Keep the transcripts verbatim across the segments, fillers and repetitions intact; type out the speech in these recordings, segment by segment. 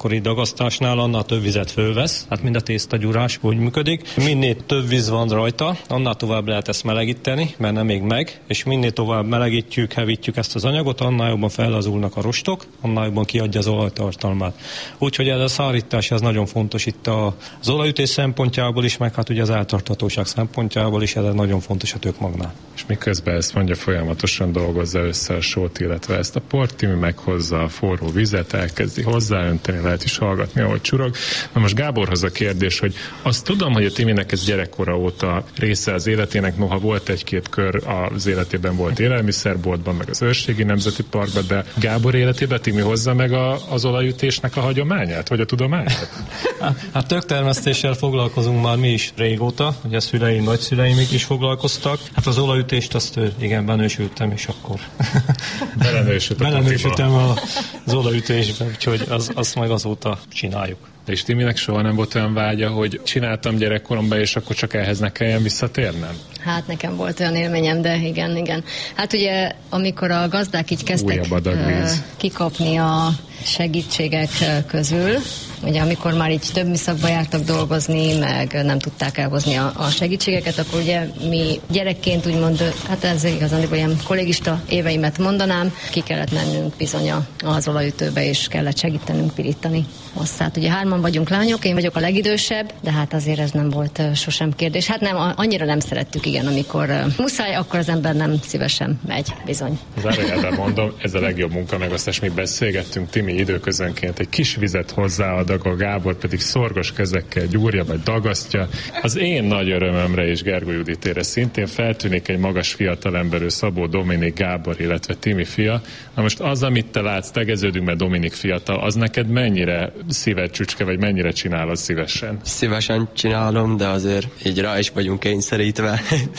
gyermekkori dagasztásnál annál több vizet fölvesz, hát mind a tésztagyúrás úgy működik. Minél több víz van rajta, annál tovább lehet ezt melegíteni, mert nem még meg, és minél tovább melegítjük, hevítjük ezt az anyagot, annál jobban fellazulnak a rostok, annál jobban kiadja az olajtartalmát. Úgyhogy ez a szárítás az nagyon fontos itt az olajütés szempontjából is, meg hát ugye az eltarthatóság szempontjából is, ez nagyon fontos a tökmagnál. És miközben ezt mondja, folyamatosan dolgozza össze a sót, illetve ezt a port, Timi meghozza a forró vizet, elkezdi hozzáönteni, lehet is hallgatni, ahogy csurog. Na most Gáborhoz a kérdés, hogy azt tudom, hogy a Timinek ez gyerekkora óta része az életének, noha volt egy-két kör az életében, volt élelmiszerboltban, meg az Őrségi Nemzeti Parkban, de Gábor életében Timi hozza meg a, az olajütésnek a hagyományát, vagy a tudományát? Hát töktermesztéssel foglalkozunk már mi is régóta, ugye szüleim, nagyszüleim is foglalkoztak. Hát az olajütést azt igen, benősültem, és akkor belenősültem az olajütésbe, úgyhogy az, azt meg azóta csináljuk. De és Timinek soha nem volt olyan vágya, hogy csináltam gyerekkoromban, és akkor csak ehhez ne kelljen visszatérnem? Hát nekem volt olyan élményem, de igen, igen. Hát ugye, amikor a gazdák így kezdtek uh, kikapni a segítségek közül, ugye amikor már így több műszakba jártak dolgozni, meg nem tudták elhozni a, a segítségeket, akkor ugye mi gyerekként úgymond, hát ez igazán olyan kollégista éveimet mondanám, ki kellett mennünk bizony az olajütőbe, és kellett segítenünk pirítani azt. Hát ugye hárman vagyunk lányok, én vagyok a legidősebb, de hát azért ez nem volt sosem kérdés. Hát nem, annyira nem szerettük, igen, amikor muszáj, akkor az ember nem szívesen megy, bizony. Zárójelben mondom, ez a legjobb munka, meg azt is mi beszélgettünk, Timi időközönként egy kis vizet hozzáad, a Gábor pedig szorgos kezekkel gyúrja vagy dagasztja. Az én nagy örömömre és Gergő Juditére szintén feltűnik egy magas fiatalemberű Szabó Dominik Gábor, illetve Timi fia. Na most az, amit te látsz, tegeződünk, mert Dominik fiatal, az neked mennyire szíved csücske, vagy mennyire csinálod szívesen? Szívesen csinálom, de azért így rá is vagyunk kényszerítve.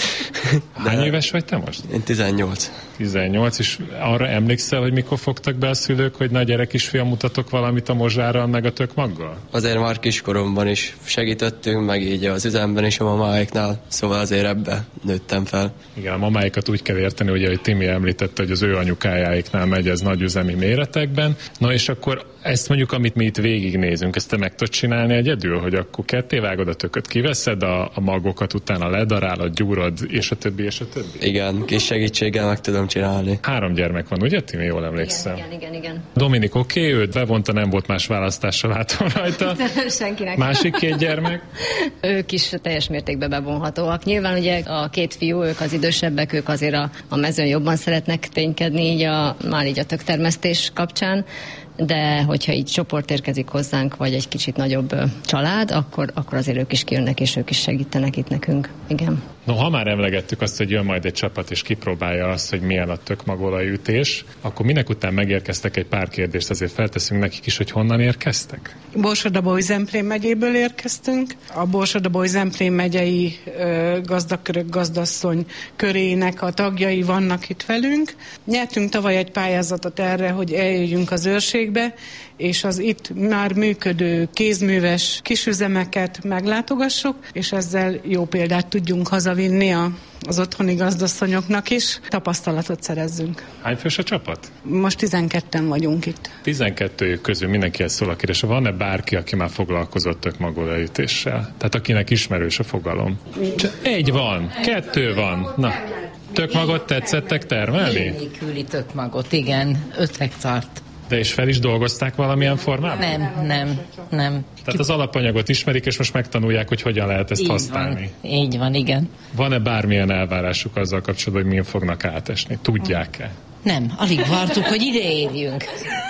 Hány de éves vagy te most? Én tizennyolc. tizennyolc, és arra emlékszel, hogy mikor fogtak be a szülők, hogy na gyere kisfiam, mutatok valamit a mozsára, meg a tökmaggal? Azért már kiskoromban is segítettünk, meg így az üzemben is a mamáiknál, szóval azért ebbe nőttem fel. Igen, a mamáikat úgy kell érteni, ugye, hogy Timi említette, hogy az ő anyukájáiknál megy ez nagy üzemi méretekben. Na és akkor ezt mondjuk, amit mi itt végignézünk, ezt te meg tudod csinálni egyedül, hogy akkor ketté vágod a tököt, kiveszed a, a magokat, utána ledarálod, gyúrod, és a többi, és a többi? Igen, kis segítséggel meg tudom csinálni. Három gyermek van, ugye, Timi, jól emlékszem? Igen, igen, igen, igen. Dominik oké, okay, őt bevonta, nem volt más választással látom rajta. Senkinek. Másik két gyermek? Ők is teljes mértékben bevonhatóak. Nyilván ugye a két fiú, ők az idősebbek, ők azért a, a mezőn jobban szeretnek ténykedni, így a, már így a töktermesztés kapcsán, de hogyha így csoport érkezik hozzánk, vagy egy kicsit nagyobb ö, család, akkor, akkor azért ők is kijönnek, és ők is segítenek itt nekünk. Igen. No, ha már emlegettük azt, hogy jön majd egy csapat, és kipróbálja azt, hogy milyen a tökmagolajütés, akkor minek után megérkeztek, egy pár kérdést azért felteszünk nekik is, hogy honnan érkeztek? Borsod-Abaúj-Zemplén megyéből érkeztünk. A Borsod-Abaúj-Zemplén megyei ö, gazdakörök gazdasszony körének a tagjai vannak itt velünk. Nyertünk tavaly egy pályázatot erre, hogy eljöjjünk az Őrségbe, és az itt már működő kézműves kisüzemeket meglátogassuk, és ezzel jó példát tudjunk hazavinni a, az otthoni gazdasszonyoknak is, tapasztalatot szerezzünk. Hány fős a csapat? Most tizenketten vagyunk itt. tizenkettőjük közül mindenkihez szól a kérdés. Van-e bárki, aki már foglalkozott tökmagolajütéssel? Tehát akinek ismerős a fogalom? Csak egy van, kettő van. Na, tökmagot tetszettek termelni? Nélküli tökmagot, igen, öt hektárt. De és fel is dolgozták valamilyen formában? Nem, nem, nem. Tehát az alapanyagot ismerik, és most megtanulják, hogy hogyan lehet ezt így használni. Van, így van, igen. Van-e bármilyen elvárásuk azzal kapcsolatban, hogy milyen fognak átesni? Tudják-e? Nem, alig vártuk, hogy ide érjünk.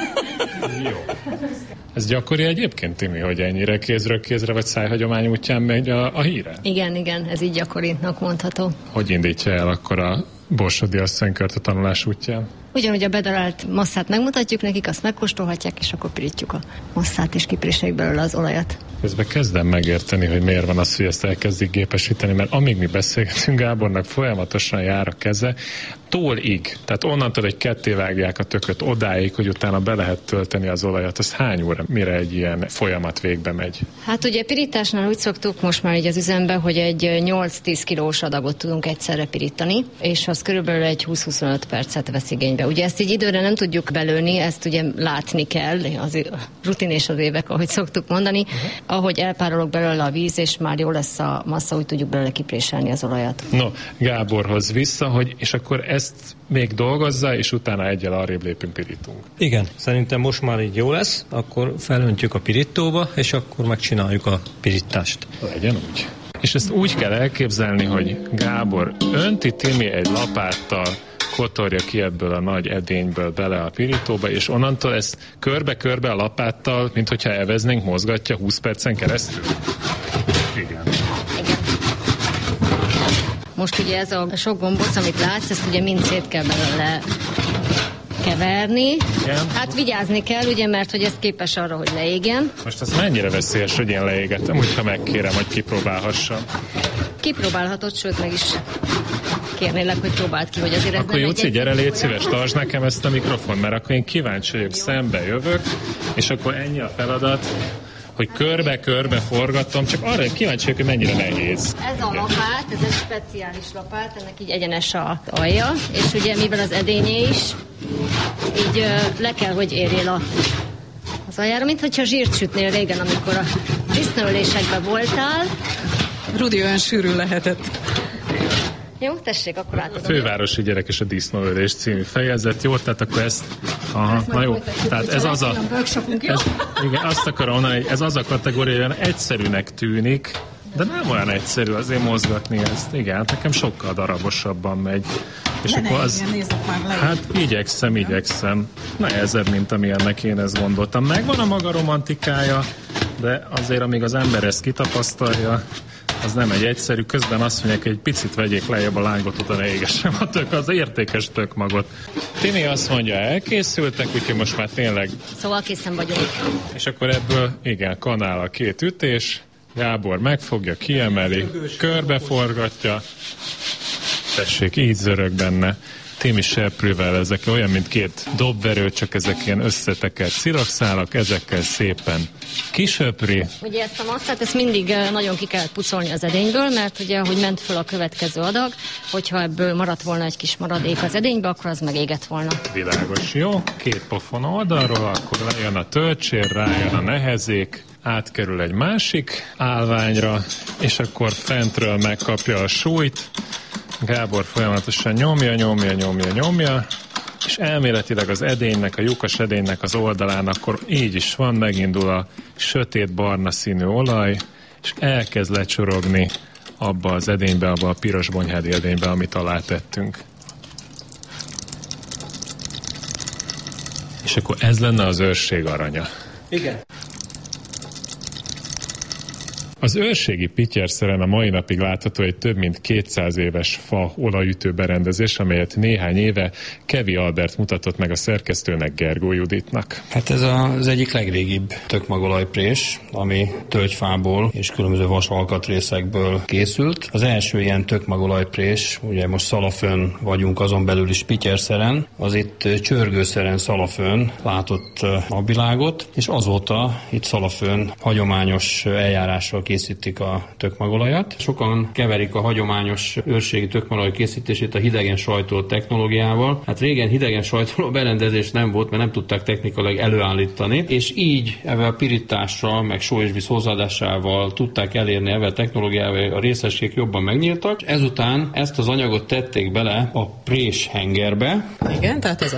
Jó. Ez gyakori egyébként, Timi, hogy ennyire kézről kézre vagy szájhagyomány útján megy a, a híre? Igen, igen, ez így gyakorinak mondható. Hogy indítja el akkor a borsodi asszonykört a tanulás útján? Ugyanúgy a bedarált masszát megmutatjuk nekik, azt megkóstolhatják, és akkor pirítjuk a masszát, és kipirítség belőle az olajat. Közben kezdem megérteni, hogy miért van az, hogy ezt elkezdik gépesíteni, mert amíg mi beszélgetünk, Gábornak folyamatosan jár a keze. tólig, tehát onnantól egy ketté vágják a tököt odáig, hogy utána be lehet tölteni az olajat, az hány óra, mire egy ilyen folyamat végbe megy? Hát ugye pirításnál úgy szoktuk most már így az üzembe, hogy egy nyolc-tíz kilós adagot tudunk egyszerre pirítani, és az körülbelül egy húsz-huszonöt percet vesz igénybe. Ugye ezt így időre nem tudjuk belőni, ezt ugye látni kell, az rutin és az évek, ahogy szoktuk mondani. Uh-huh. Ahogy elpárolog belőle a víz, és már jó lesz a massza, úgy tudjuk belőle kipréselni az olajat. No, Gáborhoz vissza, hogy és akkor ezt még dolgozza, és utána egyel arrébb lépünk, pirítunk. Igen, szerintem most már így jó lesz, akkor felöntjük a pirítóba, és akkor megcsináljuk a pirítást. Legyen úgy. És ezt úgy kell elképzelni, hogy Gábor önti, Timi egy lapáttal kotorja ki ebből a nagy edényből bele a pirítóba, és onnantól ezt körbe-körbe a lapáttal, mint hogyha eveznénk, mozgatja húsz percen keresztül. Igen. Most ugye ez a sok gombóc, amit látsz, ezt ugye mind szét kell belőle keverni. Igen. Hát vigyázni kell, ugye, mert hogy ez képes arra, hogy leégjen. Most ez mennyire veszélyes, hogy én leégettem, hogyha megkérem, hogy kipróbálhassam. Kipróbálhatod, sőt meg is kérnélek, hogy próbáld ki, hogy azért ez akkor nem Juci, gyere, légy szíves, tartsd nekem ezt a mikrofon, mert akkor én kíváncsi vagyok, szembe jövök, és akkor ennyi a feladat, hogy körbe-körbe forgattam, csak arra kíváncsi vagyok, hogy mennyire nehéz. Ez a lapát, ez egy speciális lapát, ennek így egyenes a alja, és ugye mivel az edényé is, így uh, le kell, hogy érjél a, az aljára, mint hogyha zsírt sütnél régen, amikor a disznóölésekben voltál. Rudi olyan sűrű lehetett. Jó, tessék, akkor átadom. A Fővárosi Gyerek és a Disznóölés című fejezet. Jó, tehát akkor ezt... Aha, ezt na jó. Tehát ez az a... Ez, igen, azt akarom mondani, hogy ez az a kategória, olyan egyszerűnek tűnik, de nem olyan egyszerű azért mozgatni ezt. Igen, nekem sokkal darabosabban megy. És de akkor az... Hát igyekszem, igyekszem. Nehezebb, mint amilyennek én ezt gondoltam. Megvan a maga romantikája, de azért, amíg az ember ezt kitapasztalja, az nem egy egyszerű. Közben azt mondják, hogy egy picit vegyék lejjebb a lángot, utána égessem a tök, az értékes tökmagot. Timi azt mondja, elkészültek, úgyhogy most már tényleg... Szóval készen vagyok. És akkor ebből, igen, kanál a két ütés, Gábor megfogja, kiemeli, körbeforgatja, tessék, így zörög benne. Timi seprővel, ezek olyan, mint két dobverő, csak ezek ilyen összetekert szirakszálak, ezekkel szépen kisöpri. Ugye ezt a masszát, ezt mindig nagyon ki kellett pucolni az edényből, mert ugye, hogy ment föl a következő adag, hogyha ebből maradt volna egy kis maradék az edénybe, akkor az megégett volna. Világos, jó? Két pofon oldalról, akkor lejön a töltsér, rájön a nehezék, átkerül egy másik állványra, és akkor fentről megkapja a súlyt. Gábor folyamatosan nyomja, nyomja, nyomja, nyomja, és elméletileg az edénynek, a lyukas edénynek az oldalán akkor így is van, megindul a sötét barna színű olaj, és elkezd lecsorogni abba az edénybe, abba a piros bonyhádi edénybe, amit alá tettünk. És akkor ez lenne az őrség aranya. Igen. Az őrségi pityerszeren a mai napig látható egy több mint kétszáz éves fa olajütő berendezés, amelyet néhány éve Kevi Albert mutatott meg a szerkesztőnek, Gergó Juditnak. Hát ez az egyik legrégibb tökmagolajprés, ami tölgyfából és különböző vas alkatrészekből készült. Az első ilyen tökmagolajprés, ugye most Szalafön vagyunk, azon belül is pityerszeren, az itt Csörgőszeren, Szalafön látott napvilágot, és azóta itt Szalafön hagyományos eljárással készítik a tökmagolajat. Sokan keverik a hagyományos őrségi tökmagolaj készítését a hidegen sajtoló technológiával. Hát régen hidegen sajtoló berendezés nem volt, mert nem tudták technikailag előállítani, és így ezzel a pirítással, meg só és víz hozzáadásával tudták elérni ezzel a technológiával, a részecskék jobban megnyíltak. Ezután ezt az anyagot tették bele a prés hengerbe. Igen, tehát ez a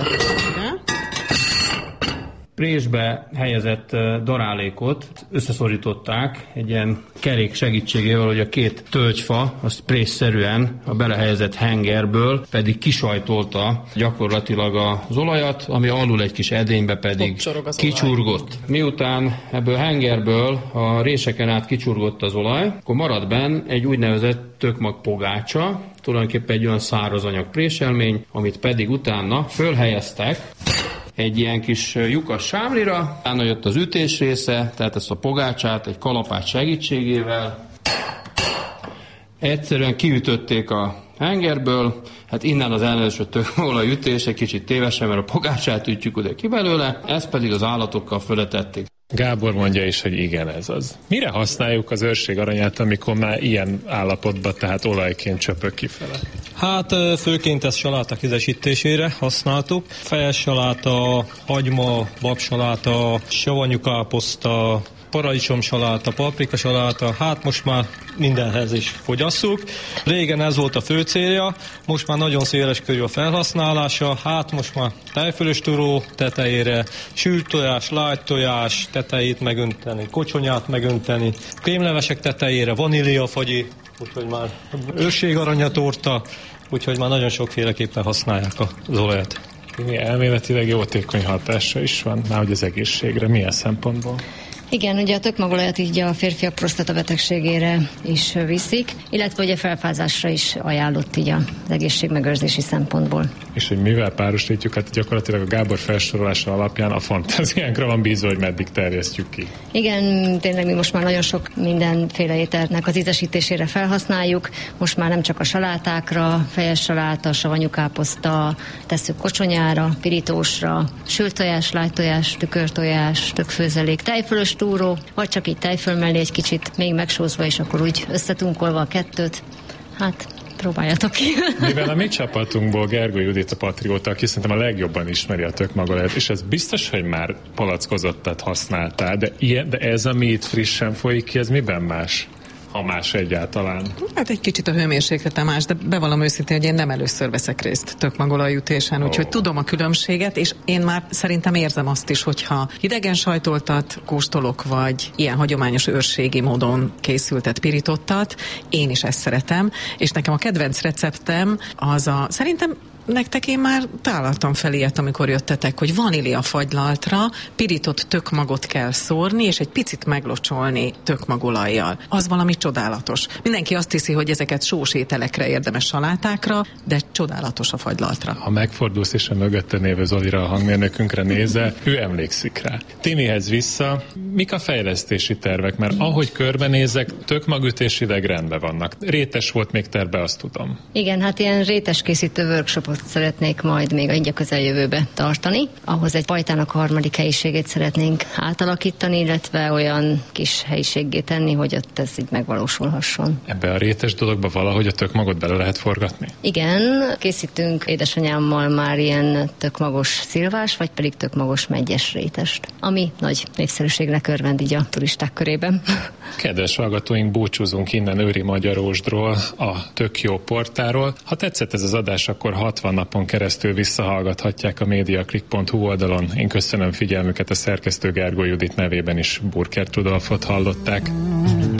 Présbe helyezett darálékot összeszorították egy ilyen kerék segítségével, hogy a két tölgyfa, azt présszerűen a belehelyezett hengerből pedig kisajtolta gyakorlatilag az olajat, ami alul egy kis edénybe pedig kicsurgott. Miután ebből a hengerből a réseken át kicsurgott az olaj, akkor maradt benn egy úgynevezett tökmagpogácsa, tulajdonképpen egy olyan szárazanyag préselmény, amit pedig utána fölhelyeztek egy ilyen kis lyukas sámlira, utána jött az ütés része, tehát ezt a pogácsát egy kalapács segítségével egyszerűen kiütötték a hengerből, hát innen az elnevezett tökmagolaj ütés egy kicsit tévesen, mert a pogácsát ütjük oda ki belőle, ezt pedig az állatokkal fölötették. Gábor mondja is, hogy igen, ez az. Mire használjuk az őrség aranyát, amikor már ilyen állapotban, tehát olajként csöpög kifele? Hát főként ezt saláta ízesítésére használtuk. Fejes saláta, hagyma, babsaláta, savanyú káposzta, paradicsomsaláta, paprikasaláta, hát most már mindenhez is fogyasszuk. Régen ez volt a fő célja, most már nagyon széles körű a felhasználása, hát most már tejfölös turó tetejére, sült tojás, lágy tojás tetejét megönteni, kocsonyát megönteni, krémlevesek tetejére, vaníliafagyi, úgyhogy már őrségaranyatorta, úgyhogy már nagyon sokféleképpen használják az olajat. Mi elméletileg jótékony hatása is van, már hogy az egészségre, milyen szempontból? Igen, ugye a tökmagolajat így a férfiak prostata betegségére is viszik, illetve ugye felfázásra is ajánlott így az egészségmegőrzési szempontból. És hogy mivel párosítjuk, hát gyakorlatilag a Gábor felsorolása alapján a fantáziánkra van bízva, hogy meddig terjesztjük ki. Igen, tényleg mi most már nagyon sok mindenféle ételnek az ízesítésére felhasználjuk, most már nem csak a salátákra, fejes saláta, savanyú káposzta, tesszük kocsonyára, pirítósra, sült tojás, lágy tojás, tükörtojás, tökfőzelék, tejfölös túró, vagy csak így tejföl mellé egy kicsit még megsózva, és akkor úgy összetunkolva a kettőt. Hát, próbáljatok ki. Mivel a mi csapatunkból Gergő Judit a patrióta, aki szerintem a legjobban ismeri a tökmagolajat, és ez biztos, hogy már palackozottat használtál, de, ilyen, de ez, ami itt frissen folyik ki, ez miben más? Ha más egyáltalán. Hát egy kicsit a hőmérséklete más, de bevallom őszintén, hogy én nem először veszek részt tökmagolajütésen, úgyhogy oh. tudom a különbséget, és én már szerintem érzem azt is, hogyha hidegen sajtoltat kóstolok, vagy ilyen hagyományos őrségi módon készültet, pirítottat, én is ezt szeretem, és nekem a kedvenc receptem az a, szerintem nektek én már találtam fel ilyet, amikor jöttetek, hogy vanília fagylaltra pirított tökmagot kell szórni, és egy picit meglocsolni tökmagolajjal. Az valami csodálatos. Mindenki azt hiszi, hogy ezeket sós ételekre érdemes, salátákra, de csodálatos a fagylaltra. Ha megfordulsz és a mögötte lévő Zolira, a hangmérnökünkre nézel, ő emlékszik rá. Timihez vissza, mik a fejlesztési tervek? Mert ahogy körbenézek, tökmagütésileg rendben vannak. Rétes volt még terve, azt tudom. Igen, hát ilyen rétes készítő workshopot szeretnék majd még egy a közeljövőbe tartani. Ahhoz egy pajtának a harmadik helyiségét szeretnénk átalakítani, illetve olyan kis helyiséggé tenni, hogy ott ez így megvalósulhasson. Ebbe a rétes dologba valahogy a tökmagot bele lehet forgatni? Igen, készítünk édesanyámmal már ilyen tökmagos szilvás, vagy pedig tökmagos meggyes rétest, ami nagy népszerűségnek örvend így a turisták körében. Kedves hallgatóink, búcsúzunk innen Őri Magyarósdról, a Tök Jó portáról. Ha tetszett ez az adás, akkor hatvan napon keresztül visszahallgathatják a mediaclick pont hu oldalon. Én köszönöm figyelmüket, a szerkesztő Gergő Judit nevében is Burkert Rudolfot hallották.